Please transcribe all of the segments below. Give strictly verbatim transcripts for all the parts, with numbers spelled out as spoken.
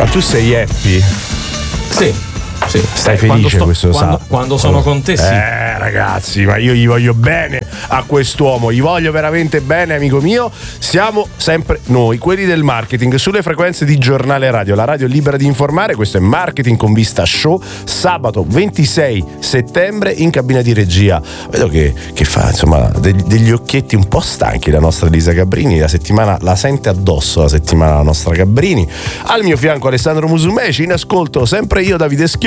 Ma tu sei happy? Sì. Sì. Stai eh, felice sto, questo quando, sa- quando sono con te, sì. Eh ragazzi, ma io gli voglio bene a quest'uomo, gli voglio veramente bene, amico mio. Siamo sempre noi, quelli del marketing, sulle frequenze di Giornale Radio, la radio libera di informare. Questo è Marketing con Vista Show, sabato ventisei settembre in cabina di regia. Vedo che, che fa insomma degli, degli occhietti un po' stanchi la nostra Elisa Gabrini, la settimana la sente addosso la settimana la nostra Gabrini. Al mio fianco Alessandro Musumeci, in ascolto sempre io, Davide Schioppa.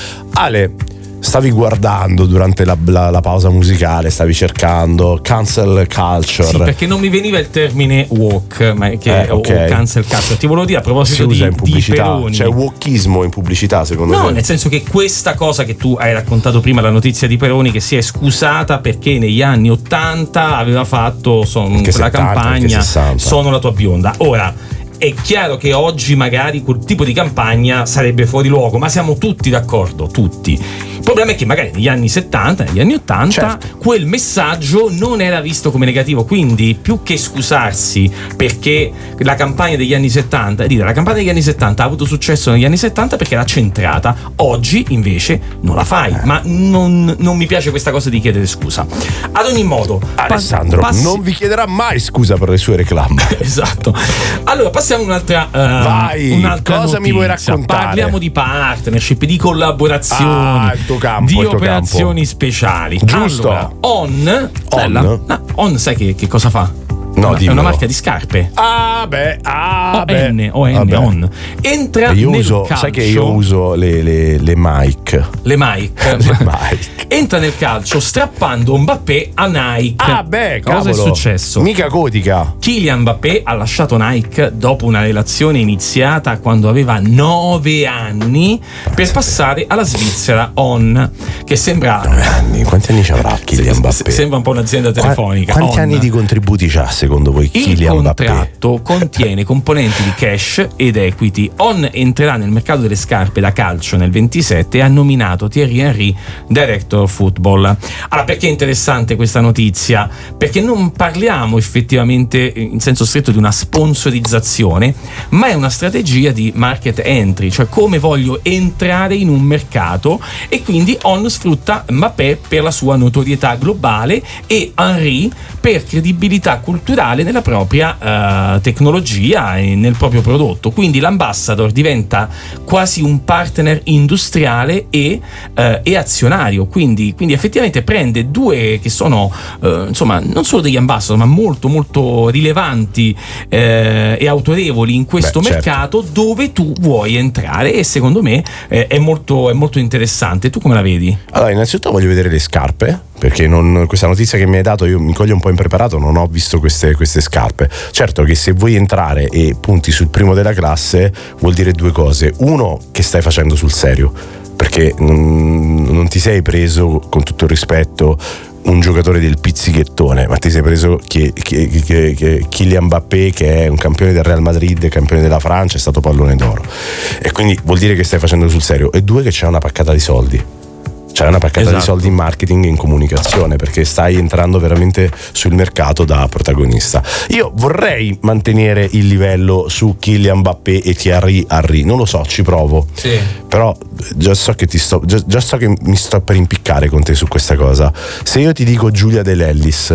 Ale, stavi guardando durante la, la, la pausa musicale, stavi cercando cancel culture. Sì, perché non mi veniva il termine woke, ma che, eh, okay. o cancel culture. Ti volevo dire a proposito si usa di, in pubblicità. di Peroni. C'è wokismo in pubblicità, secondo no, te? No, nel senso che questa cosa che tu hai raccontato prima, la notizia di Peroni, che si è scusata perché negli anni ottanta aveva fatto son, quella campagna Sono la tua bionda. Ora, è chiaro che oggi magari quel tipo di campagna sarebbe fuori luogo, ma siamo tutti d'accordo, tutti. Il problema è che magari negli anni settanta, negli anni ottanta, certo, quel messaggio non era visto come negativo, quindi più che scusarsi perché la campagna degli anni settanta, dire la campagna degli anni settanta ha avuto successo negli anni settanta perché era centrata, oggi invece non la fai, ma non, non mi piace questa cosa di chiedere scusa. Ad ogni modo, Alessandro passi... non vi chiederà mai scusa per le sue reclame. Esatto. Allora passiamo a un'altra, uh, Vai, un'altra cosa notizia. mi vuoi raccontare? Parliamo di partnership, di collaborazioni, ah, il tuo campo, di il tuo operazioni campo. speciali. Giusto. Allora, On, On, no, On sai che, che cosa fa? No, è una marca di scarpe. Ah beh, ah beh. O N, O N, Vabbè. On. Entra io nel uso, calcio. sai che io uso le, le, le Mike. Le Mike. le Mike. Entra nel calcio strappando Mbappé a Nike. Ah beh, cosa cavolo. è successo? Mica codica. Kylian Mbappé ha lasciato Nike dopo una relazione iniziata quando aveva nove anni per passare alla Svizzera On, che sembra nove anni, quanti anni ci avrà Kylian Mbappé? Sembra un po' un'azienda telefonica. Quanti On. anni di contributi c'ha secondo voi Kylian Mbappé? Il contratto contiene componenti di cash ed equity. On entrerà nel mercato delle scarpe da calcio nel ventisette e ha nominato Thierry Henry Director of Football. Allora, perché è interessante questa notizia? Perché non parliamo effettivamente in senso stretto di una sponsorizzazione, ma è una strategia di market entry, cioè come voglio entrare in un mercato, e quindi On sfrutta Mbappé per la sua notorietà globale e Henry per credibilità culturale nella propria uh, tecnologia e nel proprio prodotto. Quindi l'ambassador diventa quasi un partner industriale e, uh, e azionario, quindi, quindi effettivamente prende due che sono uh, insomma non solo degli ambassador ma molto molto rilevanti uh, e autorevoli in questo Beh, mercato, certo, dove tu vuoi entrare, e secondo me eh, è molto è molto interessante. Tu come la vedi? Allora, innanzitutto voglio vedere le scarpe, perché non, questa notizia che mi hai dato io mi coglie un po' impreparato, non ho visto queste, queste scarpe. Certo che se vuoi entrare e punti sul primo della classe vuol dire due cose: uno, che stai facendo sul serio, perché non, non ti sei preso, con tutto il rispetto, un giocatore del pizzichettone, ma ti sei preso che, che, che, che Kylian Mbappé, che è un campione del Real Madrid, campione della Francia, è stato pallone d'oro, e quindi vuol dire che stai facendo sul serio. E due, che c'è una paccata di soldi. C'è una paccata esatto. di soldi in marketing e in comunicazione, perché stai entrando veramente sul mercato da protagonista. Io vorrei mantenere il livello su Kylian Mbappé e Thierry Henry, non lo so, ci provo. Sì. Però già so che ti sto già, già so che mi sto per impiccare con te su questa cosa. Se io ti dico Giulia De Lellis,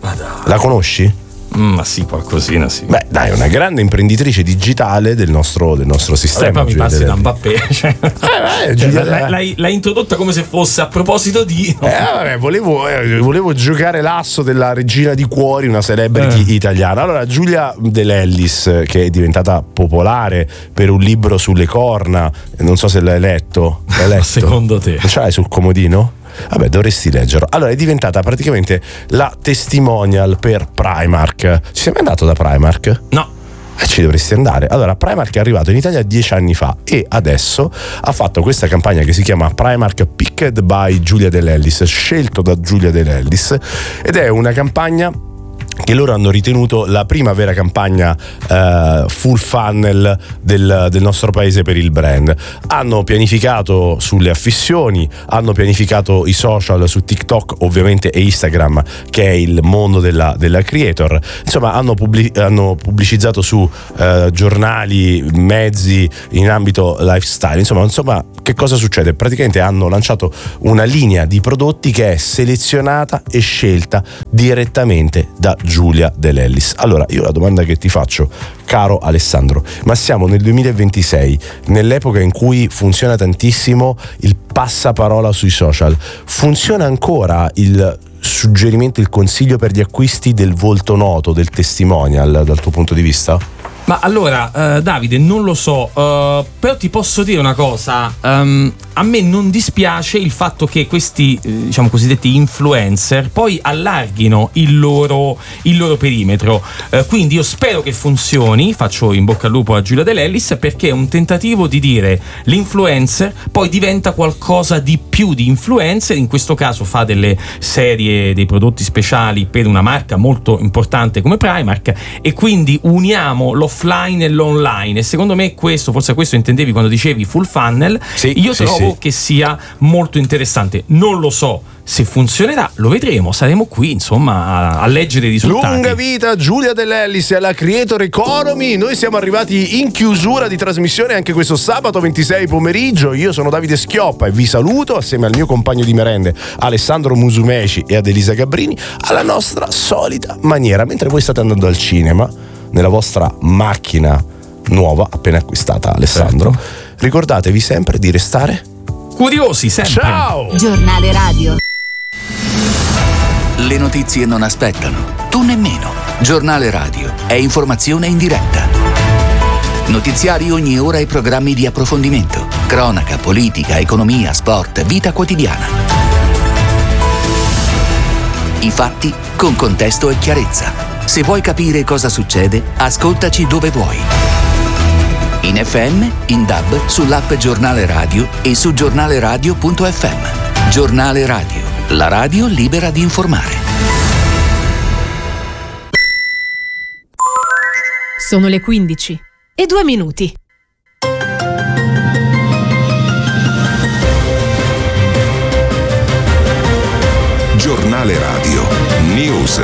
la conosci? Mm, ma sì, qualcosina sì. Beh, dai, è una grande imprenditrice digitale del nostro, del nostro sistema. Vabbè, poi mi passi da Mbappé, cioè, eh, cioè, Giulia, l'hai, l'hai, l'hai introdotta come se fosse a proposito di no? eh, vabbè, volevo, eh, volevo giocare l'asso della regina di cuori, una celebrity eh. italiana. Allora, Giulia De Lellis, che è diventata popolare per un libro sulle corna, non so se l'hai letto. L'hai letto? Secondo te? Ce l'hai sul comodino? Vabbè, dovresti leggerlo. Allora, è diventata praticamente la testimonial per Primark. Ci sei mai andato da Primark? No. Eh, ci dovresti andare. Allora, Primark è arrivato in Italia dieci anni fa e adesso ha fatto questa campagna che si chiama Primark Picked by Giulia De Lellis, scelto da Giulia De Lellis, ed è una campagna che loro hanno ritenuto la prima vera campagna eh, full funnel del, del nostro paese per il brand. Hanno pianificato sulle affissioni, hanno pianificato i social su TikTok ovviamente e Instagram, che è il mondo della, della creator. Insomma, hanno, pubblic- hanno pubblicizzato su eh, giornali, mezzi in ambito lifestyle. Insomma, insomma, che cosa succede? Praticamente hanno lanciato una linea di prodotti che è selezionata e scelta direttamente da Giulia De Lellis. Allora, io la domanda che ti faccio, caro Alessandro, ma siamo nel duemilaventisei, nell'epoca in cui funziona tantissimo il passaparola sui social. Funziona ancora il suggerimento, il consiglio per gli acquisti del volto noto, del testimonial, dal tuo punto di vista? Ma allora, uh, Davide, non lo so, uh, però ti posso dire una cosa, um, a me non dispiace il fatto che questi, eh, diciamo, cosiddetti influencer poi allarghino il loro, il loro perimetro, uh, quindi io spero che funzioni, faccio in bocca al lupo a Giulia De Lellis, perché è un tentativo di dire l'influencer poi diventa qualcosa di più di influencer, in questo caso fa delle serie, dei prodotti speciali per una marca molto importante come Primark, e quindi uniamo l'offline e l'online, e secondo me questo, forse questo intendevi quando dicevi full funnel, sì, io sì, trovo sì. che sia molto interessante. Non lo so se funzionerà, lo vedremo, saremo qui insomma a, a leggere i risultati. Lunga vita Giulia De Lellis e alla Creator Economy. Noi siamo arrivati in chiusura di trasmissione anche questo sabato ventisei pomeriggio. Io sono Davide Schioppa e vi saluto assieme al mio compagno di merende Alessandro Musumeci e ad Elisa Gabbrini alla nostra solita maniera, mentre voi state andando al cinema nella vostra macchina nuova appena acquistata, Alessandro. Certo. Ricordatevi sempre di restare curiosi sempre. Ciao! Giornale Radio. Le notizie non aspettano, tu nemmeno. Giornale Radio è informazione in diretta. Notiziari ogni ora e programmi di approfondimento. Cronaca, politica, economia, sport, vita quotidiana. I fatti con contesto e chiarezza. Se vuoi capire cosa succede, ascoltaci dove vuoi. In F M, in D A B, sull'app Giornale Radio e su giornaleradio punto effe emme. Giornale Radio, la radio libera di informare. Sono le quindici e due minuti. Giornale Radio News.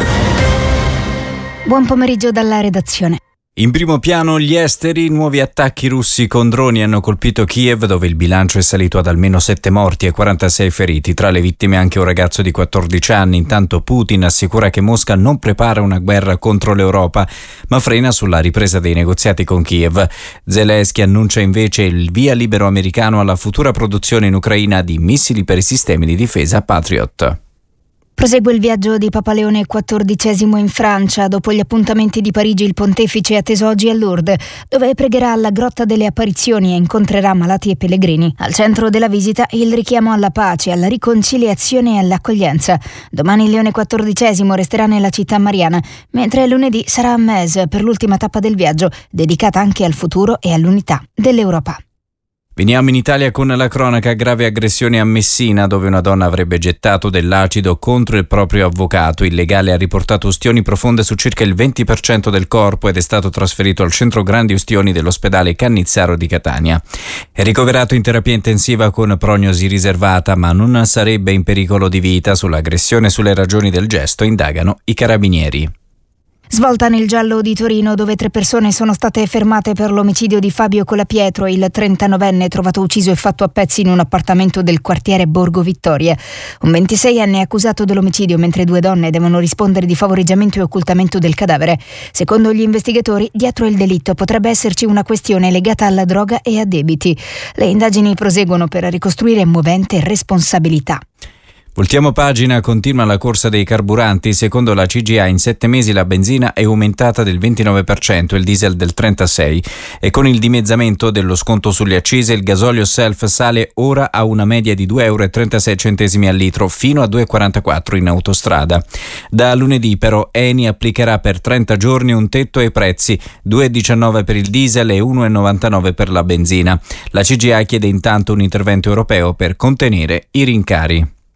Buon pomeriggio dalla redazione. In primo piano gli esteri, nuovi attacchi russi con droni hanno colpito Kiev, dove il bilancio è salito ad almeno sette morti e quarantasei feriti, tra le vittime anche un ragazzo di quattordici anni. Intanto Putin assicura che Mosca non prepara una guerra contro l'Europa, ma frena sulla ripresa dei negoziati con Kiev. Zelensky annuncia invece il via libero americano alla futura produzione in Ucraina di missili per i sistemi di difesa Patriot. Prosegue il viaggio di Papa Leone quattordicesimo in Francia. Dopo gli appuntamenti di Parigi, il pontefice è atteso oggi a Lourdes, dove pregherà alla Grotta delle Apparizioni e incontrerà malati e pellegrini. Al centro della visita il richiamo alla pace, alla riconciliazione e all'accoglienza. Domani Leone quattordicesimo resterà nella città mariana, mentre lunedì sarà a Metz per l'ultima tappa del viaggio, dedicata anche al futuro e all'unità dell'Europa. Veniamo in Italia con la cronaca: grave aggressione a Messina, dove una donna avrebbe gettato dell'acido contro il proprio avvocato. Il legale ha riportato ustioni profonde su circa il venti per cento del corpo ed è stato trasferito al centro grandi ustioni dell'ospedale Cannizzaro di Catania. È ricoverato in terapia intensiva con prognosi riservata, ma non sarebbe in pericolo di vita. Sull'aggressione e sulle ragioni del gesto indagano i carabinieri. Svolta nel giallo di Torino, dove tre persone sono state fermate per l'omicidio di Fabio Colapietro, il trentanovenne trovato ucciso e fatto a pezzi in un appartamento del quartiere Borgo Vittoria. Un ventiseienne è accusato dell'omicidio, mentre due donne devono rispondere di favoreggiamento e occultamento del cadavere. Secondo gli investigatori, dietro il delitto potrebbe esserci una questione legata alla droga e a debiti. Le indagini proseguono per ricostruire movente responsabilità. Voltiamo pagina, continua la corsa dei carburanti. Secondo la C G I in sette mesi la benzina è aumentata del ventinove per cento, il diesel del trentasei per cento e con il dimezzamento dello sconto sulle accise il gasolio self sale ora a una media di due virgola trentasei euro al litro fino a due virgola quarantaquattro in autostrada. Da lunedì però Eni applicherà per trenta giorni un tetto ai prezzi, due virgola diciannove per il diesel e uno virgola novantanove per la benzina. La C G I chiede intanto un intervento europeo per contenere i rincari.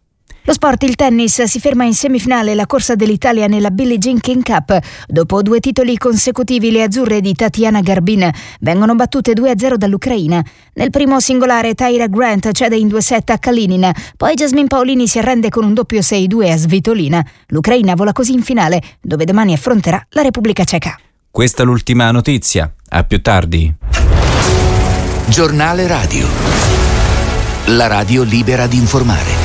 Lo sport, il tennis, si ferma in semifinale la corsa dell'Italia nella Billie Jean King Cup. Dopo due titoli consecutivi, le azzurre di Tatiana Garbin vengono battute due a zero dall'Ucraina. Nel primo singolare Tyra Grant cede in due set a Kalinina, poi Jasmine Paolini si arrende con un doppio sei due a Svitolina. L'Ucraina vola così in finale, dove domani affronterà la Repubblica Ceca. Questa è l'ultima notizia. A più tardi. Giornale Radio. La radio libera di informare.